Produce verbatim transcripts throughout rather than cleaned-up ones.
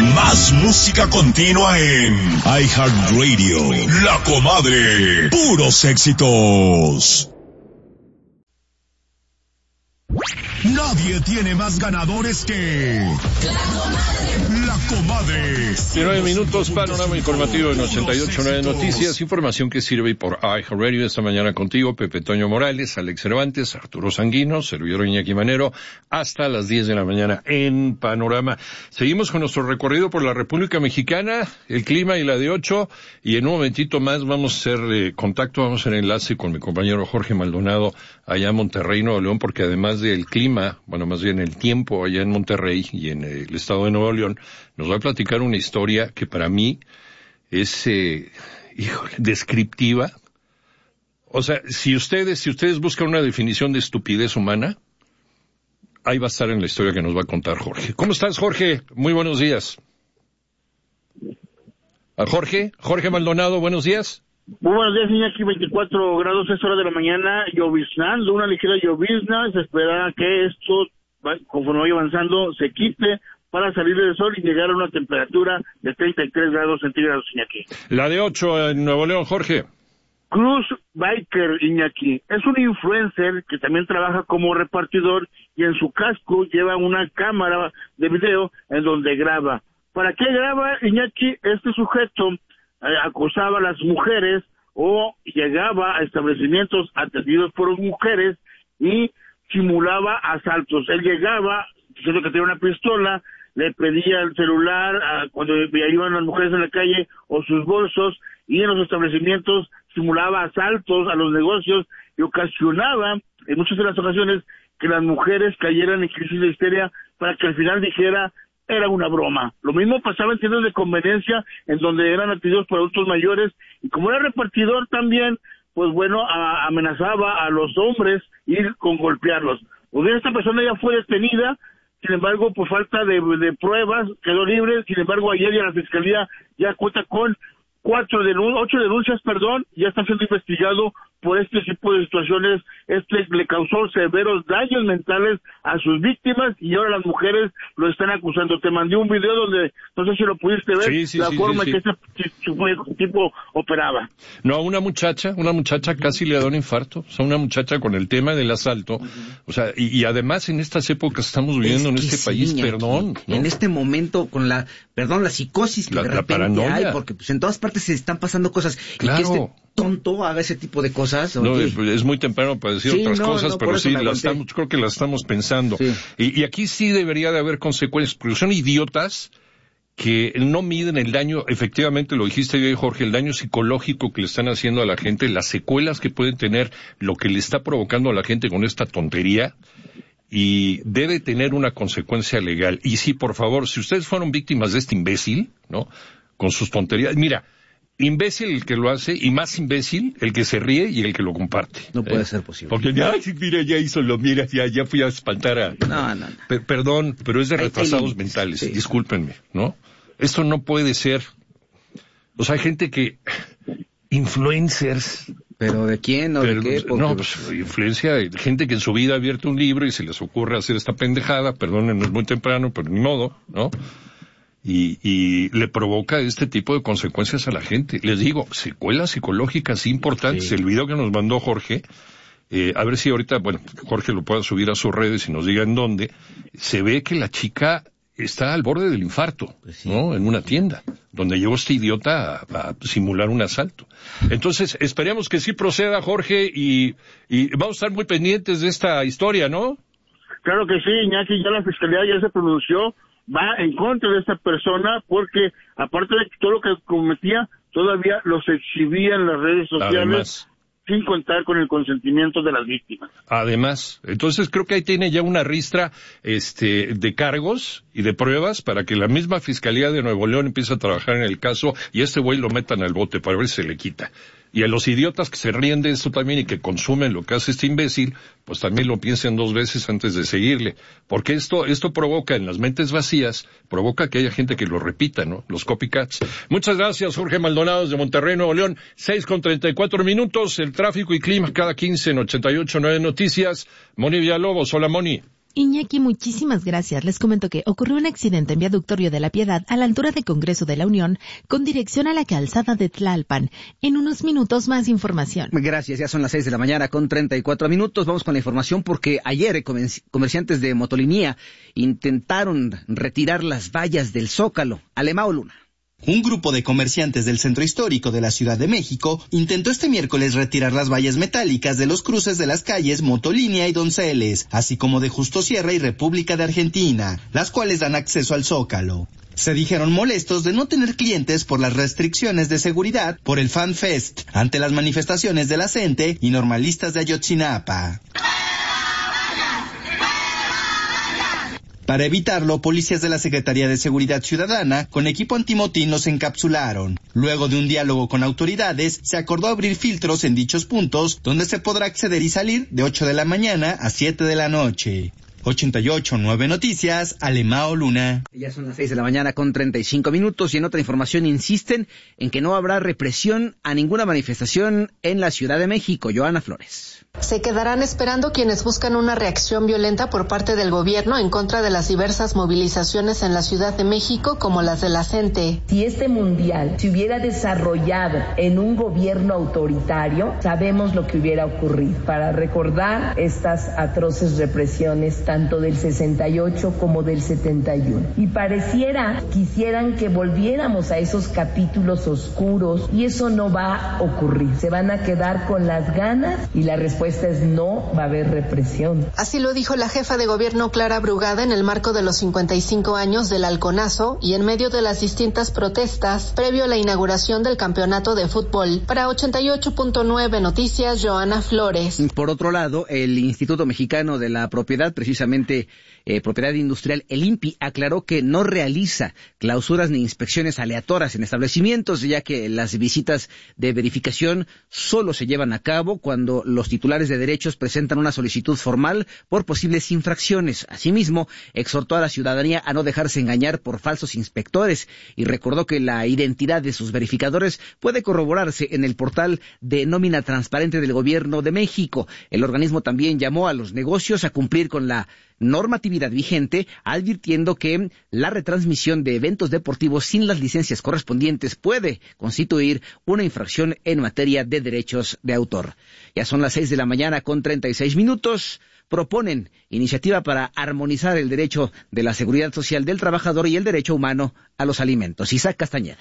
Más música continua en iHeartRadio. La Comadre. Puros éxitos. Nadie tiene más ganadores que La Comadre. diecinueve minutos, panorama informativo en ochenta y ocho punto nueve Noticias, información que sirve por iHeartRadio. Esta mañana contigo, Pepe Toño Morales, Alex Cervantes, Arturo Sanguino, servidor Iñaki Manero, hasta las diez de la mañana en Panorama. Seguimos con nuestro recorrido por la República Mexicana, el clima y la de ocho, y en un momentito más vamos a hacer eh, contacto, vamos a hacer enlace con mi compañero Jorge Maldonado allá en Monterrey, Nuevo León, porque además del clima, bueno, más bien el tiempo allá en Monterrey y en el estado de Nuevo León, nos va a platicar una historia que para mí es, eh, híjole, descriptiva. O sea, si ustedes, si ustedes buscan una definición de estupidez humana, ahí va a estar en la historia que nos va a contar Jorge. ¿Cómo estás, Jorge? Muy buenos días. ¿A Jorge? Jorge Maldonado, buenos días. Muy buenos días, Iñaki. veinticuatro grados, es hora de la mañana, lloviznando, una ligera llovizna. Se espera que esto, conforme vaya avanzando, se quite para salir del sol y llegar a una temperatura de treinta y tres grados centígrados, Iñaki. La de ocho en Nuevo León, Jorge. Cruz Biker, Iñaki, es un influencer que también trabaja como repartidor y en su casco lleva una cámara de video en donde graba. ¿Para qué graba, Iñaki? Este sujeto eh, acosaba a las mujeres o llegaba a establecimientos atendidos por mujeres y simulaba asaltos. Él llegaba diciendo que tenía una pistola, le pedía el celular a, cuando iban las mujeres en la calle o sus bolsos, y en los establecimientos simulaba asaltos a los negocios y ocasionaba en muchas de las ocasiones que las mujeres cayeran en crisis de histeria para que al final dijera era una broma. Lo mismo pasaba en tiendas de conveniencia en donde eran atendidos por adultos mayores, y como era repartidor también, pues bueno, a, amenazaba a los hombres ir con golpearlos. Pues bien, esta persona ya fue detenida, sin embargo, por falta de, de pruebas, quedó libre. Sin embargo, ayer ya la Fiscalía ya cuenta con cuatro denun- ocho denuncias, perdón, ya está siendo investigado por este tipo de situaciones. Este le causó severos daños mentales a sus víctimas y ahora las mujeres lo están acusando. Te mandé un video donde, no sé si lo pudiste ver, sí, sí, la sí, forma sí, en sí. que este tipo operaba. No, una muchacha, una muchacha casi le da un infarto, o sea, una muchacha con el tema del asalto, o sea, y, y además en estas épocas estamos viviendo Es en que este sí, país, Iñaki, perdón, ¿no? En este momento, con la, perdón, la psicosis que La- de la repente paranoia. hay, porque pues en todas partes se están pasando cosas, Claro. y que este tonto haga ese tipo de cosas, No, oye, es, es muy temprano para decir Sí, otras no, cosas, no, pero por eso sí, me las aguanté. estamos, creo que las estamos pensando. Sí. Y, y aquí sí debería de haber consecuencias, porque son idiotas que no miden el daño, efectivamente lo dijiste bien, Jorge, el daño psicológico que le están haciendo a la gente, las secuelas que pueden tener, lo que le está provocando a la gente con esta tontería, y debe tener una consecuencia legal. Y sí, por favor, si ustedes fueron víctimas de este imbécil, ¿no?, con sus tonterías, mira, imbécil el que lo hace, y más imbécil el que se ríe y el que lo comparte. no puede ¿eh? ser posible. Porque ya, mira, ya hizo lo, mira, ya, ya fui a espantar a... No, no, no. Per- perdón, pero es de Hay- hay retrasados límites, mentales, sí. discúlpenme, ¿no? Esto no puede ser. O sea, hay gente que... Influencers... ¿Pero de quién o Pero, de qué? Porque, no, pues influencia, gente que en su vida ha abierto un libro y se les ocurre hacer esta pendejada, perdonen, no es muy temprano, pero ni modo, ¿no? Y, y le provoca este tipo de consecuencias a la gente. Les digo, secuelas psicológicas importantes. Sí. El video que nos mandó Jorge, eh, a ver si ahorita, bueno, Jorge lo pueda subir a sus redes y nos diga en dónde, se ve que la chica está al borde del infarto, Pues sí. ¿no? En una tienda, donde llegó este idiota a, a simular un asalto. Entonces, esperemos que sí proceda, Jorge, y, y vamos a estar muy pendientes de esta historia, ¿no? Claro que sí, Iñaki, ya la Fiscalía ya se pronunció, va en contra de esta persona porque, aparte de todo lo que cometía, todavía los exhibía en las redes sociales. Además. Sin contar con el consentimiento de las víctimas. Además, entonces creo que ahí tiene ya una ristra este, de cargos y de pruebas para que la misma Fiscalía de Nuevo León empiece a trabajar en el caso y este güey lo metan al bote para ver si se le quita. Y a los idiotas que se ríen de esto también y que consumen lo que hace este imbécil, pues también lo piensen dos veces antes de seguirle. Porque esto, esto provoca en las mentes vacías, provoca que haya gente que lo repita, ¿no? Los copycats. Muchas gracias, Jorge Maldonado, desde Monterrey, Nuevo León. seis con treinta y cuatro minutos, el tráfico y clima cada quince en ochenta y ocho punto nueve Noticias. Moni Villalobos, hola Moni. Iñaki, muchísimas gracias. Les comento que ocurrió un accidente en Viaducto Río de la Piedad a la altura de Congreso de la Unión con dirección a la calzada de Tlalpan. En unos minutos más información. Gracias, ya son las seis de la mañana con treinta y cuatro minutos. Vamos con la información porque ayer comerciantes de motolinía intentaron retirar las vallas del Zócalo. Alemao Luna. Un grupo de comerciantes del centro histórico de la Ciudad de México intentó este miércoles retirar las vallas metálicas de los cruces de las calles Motolínea y Donceles, así como de Justo Sierra y República de Argentina, las cuales dan acceso al Zócalo. Se dijeron molestos de no tener clientes por las restricciones de seguridad por el Fan Fest ante las manifestaciones de la C E N T E y normalistas de Ayotzinapa. Para evitarlo, policías de la Secretaría de Seguridad Ciudadana con equipo antimotín los encapsularon. Luego de un diálogo con autoridades, se acordó abrir filtros en dichos puntos, donde se podrá acceder y salir de ocho de la mañana a siete de la noche. ochenta y ocho punto nueve Noticias, Alemao Luna. Ya son las seis de la mañana con treinta y cinco minutos y en otra información insisten en que no habrá represión a ninguna manifestación en la Ciudad de México. Joana Flores. Se quedarán esperando quienes buscan una reacción violenta por parte del gobierno en contra de las diversas movilizaciones en la Ciudad de México, como las de la C E N T E. Si este mundial se hubiera desarrollado en un gobierno autoritario, sabemos lo que hubiera ocurrido. Para recordar estas atroces represiones, tanto del sesenta y ocho como del setenta y uno. Y pareciera, quisieran que volviéramos a esos capítulos oscuros, y eso no va a ocurrir. Se van a quedar con las ganas y la respuesta es no va a haber represión. Así lo dijo la jefa de gobierno Clara Brugada en el marco de los cincuenta y cinco años del Halconazo y en medio de las distintas protestas previo a la inauguración del campeonato de fútbol. Para ochenta y ocho punto nueve Noticias, Joana Flores. Por otro lado, el Instituto Mexicano de la Propiedad, precisamente eh, Propiedad Industrial, el I N P I, aclaró que no realiza clausuras ni inspecciones aleatorias en establecimientos, ya que las visitas de verificación solo se llevan a cabo cuando los titulares de derechos presentan una solicitud formal por posibles infracciones. Asimismo, exhortó a la ciudadanía a no dejarse engañar por falsos inspectores y recordó que la identidad de sus verificadores puede corroborarse en el portal de nómina transparente del Gobierno de México. El organismo también llamó a los negocios a cumplir con la normatividad vigente, advirtiendo que la retransmisión de eventos deportivos sin las licencias correspondientes puede constituir una infracción en materia de derechos de autor. Ya son las seis de la mañana con treinta y seis minutos. Proponen iniciativa para armonizar el derecho de la seguridad social del trabajador y el derecho humano a los alimentos. Isaac Castañeda.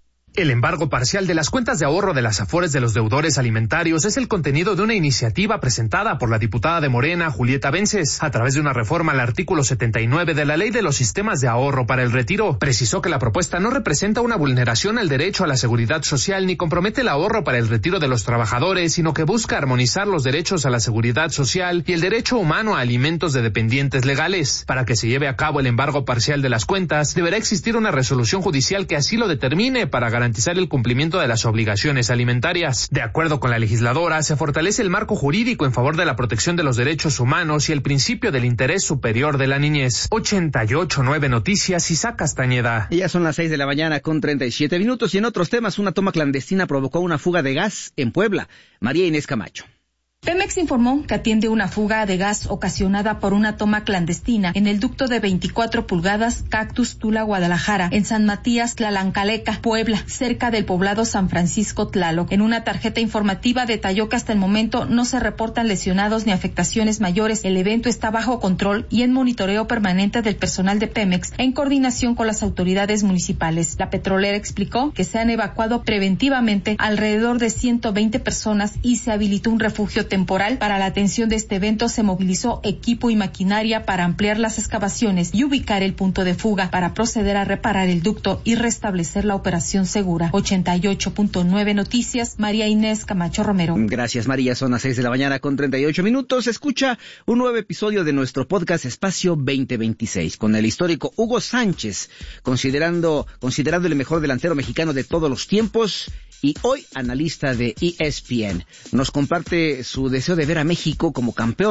El embargo parcial de las cuentas de ahorro de las Afores de los deudores alimentarios es el contenido de una iniciativa presentada por la diputada de Morena, Julieta Vences, a través de una reforma al artículo setenta y nueve de la Ley de los Sistemas de Ahorro para el Retiro. Precisó que la propuesta no representa una vulneración al derecho a la seguridad social ni compromete el ahorro para el retiro de los trabajadores, sino que busca armonizar los derechos a la seguridad social y el derecho humano a alimentos de dependientes legales. Para que se lleve a cabo el embargo parcial de las cuentas, deberá existir una resolución judicial que así lo determine para garantizar garantizar el cumplimiento de las obligaciones alimentarias. De acuerdo con la legisladora, se fortalece el marco jurídico en favor de la protección de los derechos humanos y el principio del interés superior de la niñez. ochenta y ocho punto nueve Noticias, Isaac Castañeda. Ya son las seis de la mañana con treinta y siete minutos y en otros temas, una toma clandestina provocó una fuga de gas en Puebla. María Inés Camacho. Pemex informó que atiende una fuga de gas ocasionada por una toma clandestina en el ducto de veinticuatro pulgadas Cactus Tula Guadalajara, en San Matías Tlalancaleca, Puebla, cerca del poblado San Francisco Tlaloc. En una tarjeta informativa detalló que hasta el momento no se reportan lesionados ni afectaciones mayores. El evento está bajo control y en monitoreo permanente del personal de Pemex en coordinación con las autoridades municipales. La petrolera explicó que se han evacuado preventivamente alrededor de ciento veinte personas y se habilitó un refugio temporal. Para la atención de este evento se movilizó equipo y maquinaria para ampliar las excavaciones y ubicar el punto de fuga para proceder a reparar el ducto y restablecer la operación segura. ochenta y ocho punto nueve Noticias, María Inés Camacho Romero. Gracias, María. Son las seis de la mañana con treinta y ocho minutos. Escucha un nuevo episodio de nuestro podcast Espacio veinte veintiséis con el histórico Hugo Sánchez, considerando considerado el mejor delantero mexicano de todos los tiempos y hoy analista de E S P N. Nos comparte su deseo de ver a México como campeón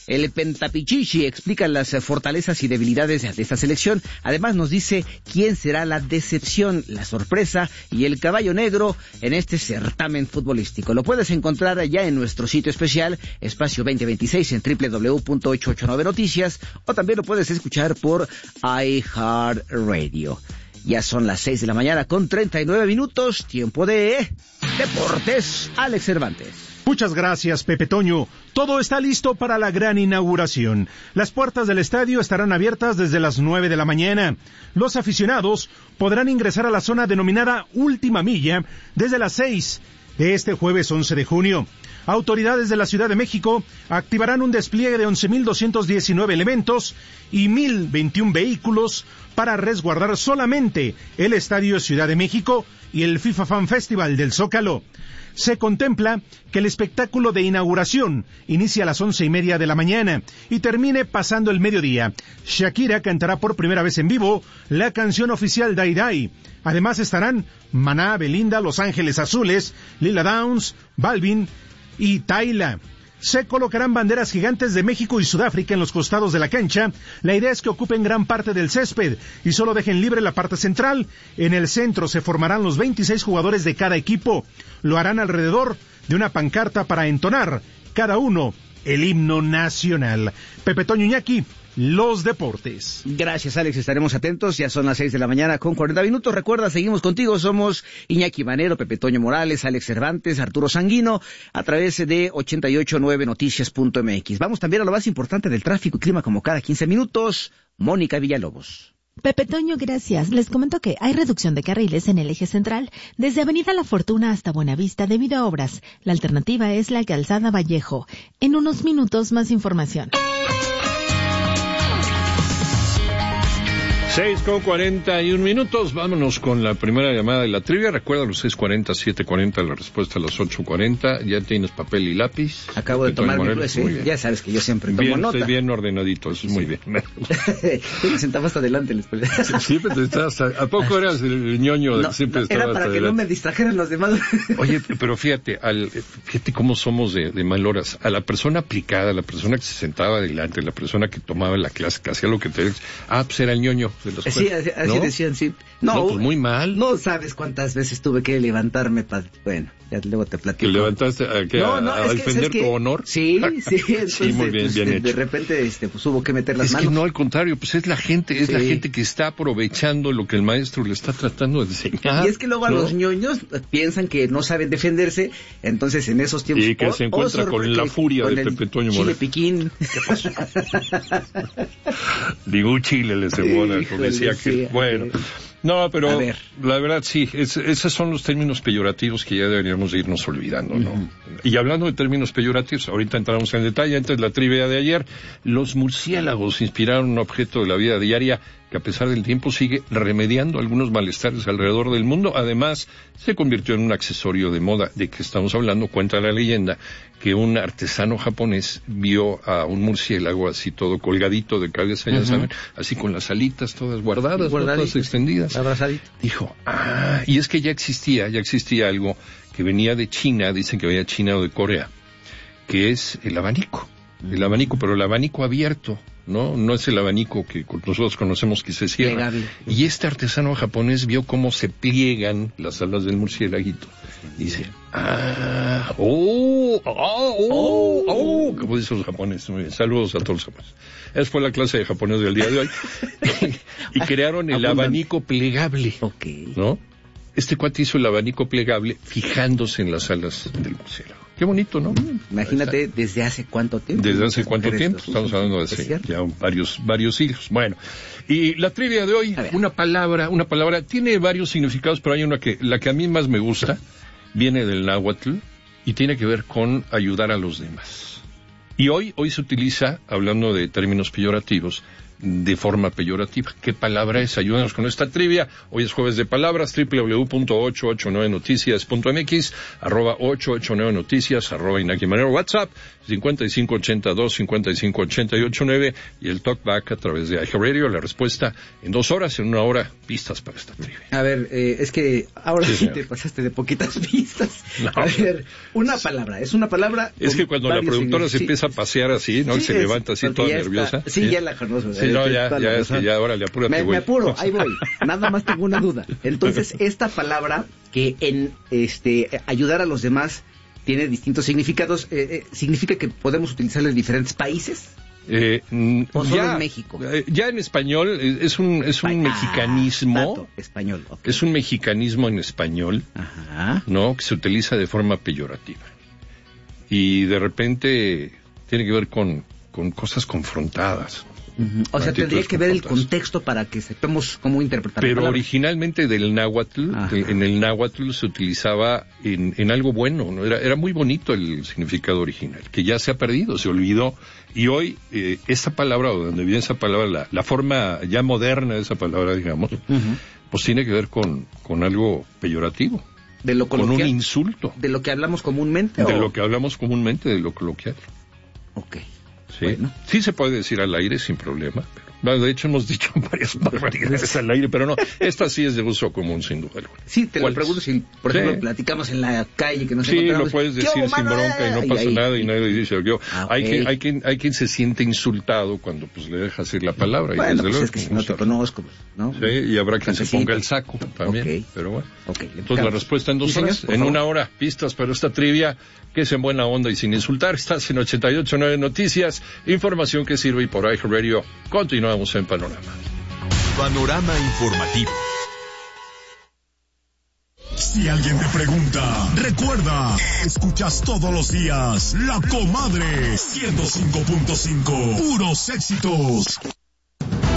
el Pentapichichi explica las fortalezas y debilidades de esta selección. Además nos dice quién será la decepción, la sorpresa y el caballo negro en este certamen futbolístico. Lo puedes encontrar ya en nuestro sitio especial, Espacio veinte veintiséis, en doble u doble u doble u punto ochocientos ochenta y nueve noticias, o también lo puedes escuchar por iHeartRadio. Ya son las seis de la mañana con treinta y nueve minutos, tiempo de Deportes. Alex Cervantes. Muchas gracias, Pepe Toño. Todo está listo para la gran inauguración. Las puertas del estadio estarán abiertas desde las nueve de la mañana. Los aficionados podrán ingresar a la zona denominada Última Milla desde las seis de este jueves once de junio. Autoridades de la Ciudad de México activarán un despliegue de once mil doscientos diecinueve elementos y mil veintiún vehículos para resguardar solamente el Estadio Ciudad de México y el FIFA Fan Festival del Zócalo. Se contempla que el espectáculo de inauguración inicie a las once y media de la mañana y termine pasando el mediodía. Shakira cantará por primera vez en vivo la canción oficial Dai Dai. Además estarán Maná, Belinda, Los Ángeles Azules, Lila Downs, Balvin y Tayla. Se colocarán banderas gigantes de México y Sudáfrica en los costados de la cancha. La idea es que ocupen gran parte del césped y solo dejen libre la parte central. En el centro se formarán los veintiséis jugadores de cada equipo. Lo harán alrededor de una pancarta para entonar cada uno el himno nacional. Pepe Toño Iñaki, los deportes. Gracias, Alex, estaremos atentos. Ya son las seis de la mañana con cuarenta minutos. Recuerda, seguimos contigo, somos Iñaki Manero, Pepe Toño Morales, Alex Cervantes, Arturo Sanguino, a través de ochenta y ocho nueve noticias punto m x. Vamos también a lo más importante del tráfico y clima como cada quince minutos. Mónica Villalobos. Pepe Toño, gracias. Les comento que hay reducción de carriles en el eje central, desde Avenida La Fortuna hasta Buenavista debido a obras. La alternativa es la Calzada Vallejo. En unos minutos más información. seis con cuarenta y un minutos, vámonos con la primera llamada de la trivia. Recuerda los seis cuarenta, siete cuarenta, la respuesta a las ocho cuarenta. ¿Ya tienes papel y lápiz? Acabo de tomar mi pues, ¿eh? Ya sabes que yo siempre tomo bien, nota. Bien ordenadito, eso es sí. Muy bien. Yo me sentaba hasta adelante en la escuela. Sí, pues estás, ¿a poco eras el ñoño de no, que siempre no, estaba era para hasta que adelante? No me distrajeran los demás. Oye, pero fíjate, al, fíjate cómo somos de, de mal horas. A la persona aplicada, a la persona que se sentaba adelante, la persona que tomaba la clase, que hacía lo que te... Ah, pues era el ñoño de la escuela. Sí, así ¿no? decían, sí. No, no, pues muy mal. No sabes cuántas veces tuve que levantarme para... Bueno, ya luego te platico. ¿Te levantaste a, qué, no, no, a, a es defender que, tu que... honor? Sí, sí. Entonces, sí, muy bien, pues, bien de, hecho. De repente este, pues, hubo que meter las es manos. Es que no, al contrario, pues es la gente, es sí. la gente que está aprovechando lo que el maestro le está tratando de enseñar. Y es que luego a ¿no? los ñoños piensan que no saben defenderse, entonces en esos tiempos... Y que oh, se encuentra oh, con la furia de Pepe Toño Morales. Chile piquín. ¿Qué pasó? Digo, chile le cebona, como decía que... Bueno... No, pero la verdad sí, es, esos son los términos peyorativos que ya deberíamos de irnos olvidando, ¿no? Uh-huh. Y hablando de términos peyorativos, ahorita entramos en detalle, antes de la trivia de ayer, los murciélagos inspiraron un objeto de la vida diaria que a pesar del tiempo sigue remediando algunos malestares alrededor del mundo. Además, se convirtió en un accesorio de moda. ¿De que estamos hablando? Cuenta la leyenda que un artesano japonés vio a un murciélago así todo colgadito de cabeza, ya uh-huh. saben, así con las alitas todas guardadas, ¿no? Todas extendidas. Abrazadito. Dijo, ah, y es que ya existía, ya existía algo que venía de China, dicen que venía de China o de Corea, que es el abanico. El abanico, pero el abanico abierto, ¿no? No es el abanico que nosotros conocemos que se cierra. Plegable. Y este artesano japonés vio cómo se pliegan las alas del murciélaguito. Y dice, ah, oh, oh, oh, oh, como dicen los japoneses. Muy bien, saludos a todos los japoneses. Esa fue la clase de japonés del día de hoy. Y crearon el abanico plegable, okay. ¿no? Este cuate hizo el abanico plegable fijándose en las alas del murciélago. Qué bonito, ¿no? Imagínate, ¿desde hace cuánto tiempo? ¿Desde hace cuánto tiempo? Esto? Estamos hablando de hace ya varios, varios siglos. Bueno, y la trivia de hoy, una palabra, una palabra, tiene varios significados, pero hay una que, la que a mí más me gusta, viene del náhuatl y tiene que ver con ayudar a los demás. Y hoy, hoy se utiliza, hablando de términos peyorativos, de forma peyorativa. ¿Qué palabra es? Ayúdanos con esta trivia. Hoy es jueves de palabras, doble u doble u doble u punto ochocientos ochenta y nueve noticias punto m x, arroba ochocientos ochenta y nueve noticias, arroba Iñaki Manero, WhatsApp, cincuenta y cinco ochenta y dos, cincuenta y cinco ochenta y ocho nueve, y el talkback a través de iHeartRadio. La respuesta en dos horas, en una hora, pistas para esta trivia. A ver, eh, es que ahora sí, sí te pasaste de poquitas pistas. No. A ver, una palabra, es una palabra. Es que cuando la productora se sí. empieza a pasear así, ¿no? Sí, y se es, levanta así toda nerviosa. Está, sí, ¿sí? Ya la conozco. Sí, no, ya, ya, es que ya, órale, apúrate, me, güey. me apuro, ahí voy. Nada más tengo una duda. Entonces, esta palabra que en este ayudar a los demás tiene distintos significados, eh, eh, ¿significa que podemos utilizarla en diferentes países? Eh, ¿O solo ya, en México? Eh, ya en español eh, es un es un ah, mexicanismo. Tato, español. Okay. Es un mexicanismo en español, Ajá. ¿no? Que se utiliza de forma peyorativa. Y de repente tiene que ver con, con cosas confrontadas. Uh-huh. O sea, tendría que ver el contexto para que sepamos cómo interpretar. Pero originalmente del náhuatl, de, en el náhuatl se utilizaba en, en algo bueno, ¿no? Era, era muy bonito el significado original, que ya se ha perdido, se olvidó. Y hoy, eh, esa palabra, o donde viene esa palabra, la, la forma ya moderna de esa palabra, digamos, uh-huh. pues tiene que ver con, con algo peyorativo. De lo coloquial, con un insulto. ¿De lo que hablamos comúnmente? De o... lo que hablamos comúnmente, de lo coloquial. Ok. Sí, bueno. sí se puede decir al aire sin problema. Pero, de hecho, hemos dicho varias barbaridades al aire, pero no, esta sí es de uso común, sin duda alguna. Sí, te lo pregunto si, por ejemplo, sí. platicamos en la calle que nos sí, encontramos. Sí, lo puedes decir sin bronca y no pasa ahí, nada y nadie dice yo. Ah, okay. Hay quien, hay quien, hay quien se siente insultado cuando pues le dejas ir la palabra. Bueno, y desde pues luego, es que si no te conozco, ¿no? Sí, y habrá quien se ponga el saco también, okay. pero bueno. Okay, entonces la respuesta en dos horas, señor, en favor. Una hora, pistas para esta trivia, que es en buena onda y sin insultar. Estás en ochenta y ocho punto nueve Noticias, información que sirve y por iHeartRadio. Continuamos en Panorama. Panorama informativo. Si alguien te pregunta, recuerda, escuchas todos los días La Comadre ciento cinco punto cinco, puros éxitos.